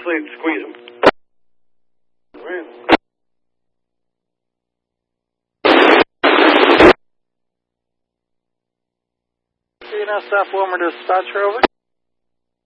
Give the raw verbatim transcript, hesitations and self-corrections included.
Please squeeze them. C N S staff Wilmer dispatcher, over.